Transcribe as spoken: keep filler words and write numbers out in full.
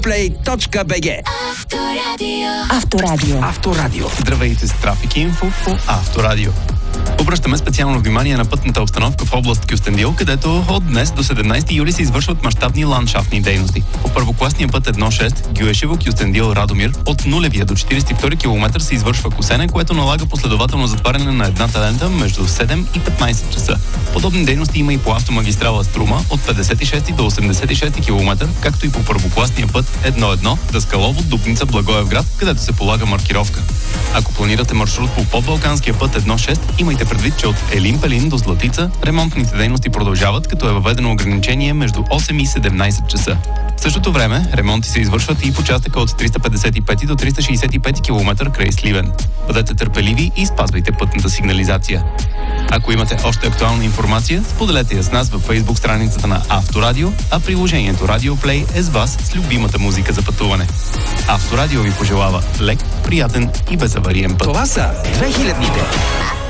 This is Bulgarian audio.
плей точка би джи. Авторадио. Авторадио. Авторадио. Здравейте с Трафик Инфо по Авторадио. Обръщаме специално внимание на пътната обстановка в област Кюстендил, където от днес до седемнайсети юли се извършват мащабни ландшафтни дейности. По първокласния път едно шест Гюешево, Кюстендил, Радомир от нулевия до четирийсет и втори километър се извършва косене, което налага последователно затваряне на едната лента между седем и петнайсет часа. Подобни дейности има и по автомагистрала Струма от петдесет и шести до осемдесет и шести километър, както и по първокласния път едно едно Даскалово, Дупница, Благоевград, където се полага маркировка. Ако планирате маршрут по подбалканския път едно шест, имайте предвид, че от Елин Пелин до Златица ремонтните дейности продължават, като е въведено ограничение между осем и седемнайсет часа. В същото време ремонти се извършват и в участъка от триста петдесет и пети до триста шейсет и пети километър край Сливен. Бъдете търпеливи и спазвайте пътната сигнализация. Ако имате още актуална информация, споделете я с нас във Facebook страницата на Авторадио, а приложението Radio Play е с вас с любимата музика за пътуване. Авторадио ви пожелава лек, приятен и безавариен път. Това са две хилядните.